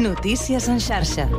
Notícies en xarxa.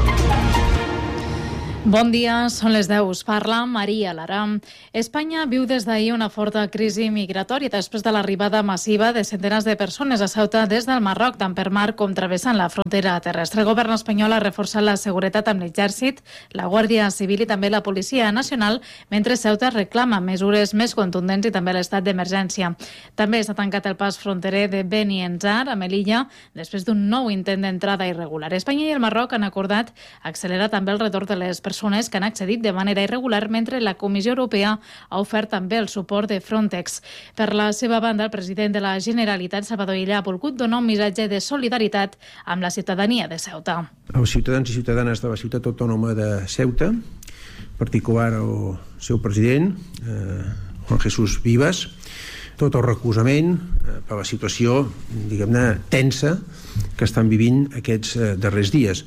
Bon dia, són les 10. Us parla Maria Lara. Espanya viu des d'ahir una forta crisi migratòria després de l'arribada massiva de centenars de persones a Ceuta des del Marroc, tant per mar com travessant la frontera terrestre. El govern espanyol ha reforçat la seguretat amb l'exèrcit, la Guàrdia Civil i també la Policia Nacional, mentre Ceuta reclama mesures més contundents i també l'estat d'emergència. També s'ha tancat el pas fronterer de Beni Enzar a Melilla després d'un nou intent d'entrada irregular. Espanya i el Marroc han acordat accelerar també el retorn de les persones que han accedit de manera irregular, mentre la Comissió Europea ha ofert també el suport de Frontex. Per la seva banda, el president de la Generalitat, Salvador Illa, ha volgut donar un missatge de solidaritat amb la ciutadania de Ceuta. Els ciutadans i ciutadanes de la ciutat autònoma de Ceuta, en particular el seu president, Juan Jesús Vivas, tot el recolzament per la situació, diguem-ne, tensa que estan vivint aquests darrers dies.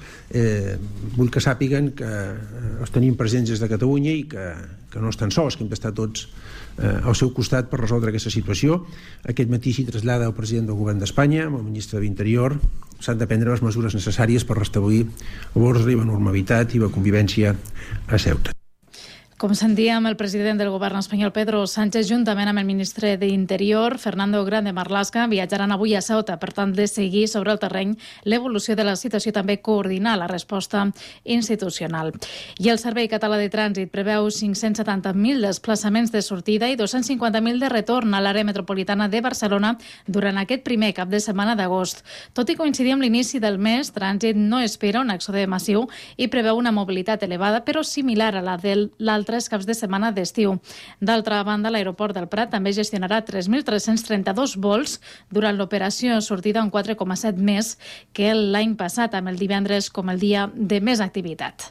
Vull que sàpiguen que els tenim presents des de Catalunya i que no estan sols, que hem d'estar tots al seu costat per resoldre aquesta situació. Aquest matí s'hi trasllada el president del govern d'Espanya, amb el ministre de l'Interior. S'han de prendre les mesures necessàries per restablir l'ordre i la normalitat i la convivència a Ceuta. Com sentíem, el president del govern espanyol, Pedro Sánchez, juntament amb el ministre d'Interior, Fernando Grande Marlaska, viatjaran avui a Ceuta per tant de seguir sobre el terreny l'evolució de la situació i també coordinar la resposta institucional. I el Servei Català de Trànsit preveu 570.000 desplaçaments de sortida i 250.000 de retorn a l'àrea metropolitana de Barcelona durant aquest primer cap de setmana d'agost. Tot i coincidir amb l'inici del mes, Trànsit no espera un èxode massiu i preveu una mobilitat elevada, però similar a la d'altres caps de setmana d'estiu. D'altra banda, l'aeroport del Prat també gestionarà 3.332 vols durant l'operació sortida, un 4,7 més que l'any passat, amb el divendres com el dia de més activitat.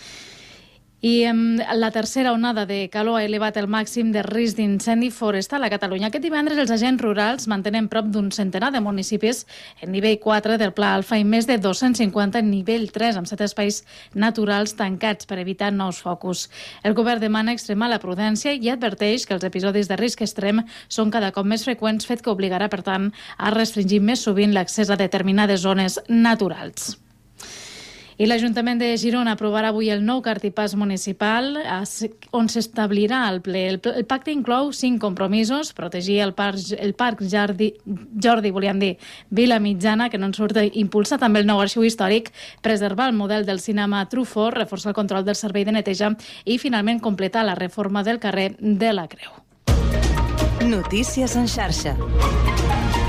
I la tercera onada de calor ha elevat el màxim de risc d'incendi forestal a Catalunya. Aquest divendres els agents rurals mantenen prop d'un centenar de municipis en nivell 4 del Pla Alfa i més de 250 en nivell 3, amb 7 espais naturals tancats per evitar nous focus. El govern demana extremar la prudència i adverteix que els episodis de risc extrem són cada cop més freqüents, fet que obligarà, per tant, a restringir més sovint l'accés a determinades zones naturals. I l'Ajuntament de Girona aprovarà avui el nou cartipàs municipal on s'establirà el ple. El pacte inclou 5 compromisos: protegir el Parc Jordi, Vila Mitjana, que no en surt, impulsar també el nou arxiu històric, preservar el model del cinema Truffaut, reforçar el control del servei de neteja i, finalment, completar la reforma del carrer de la Creu. Notícies en xarxa.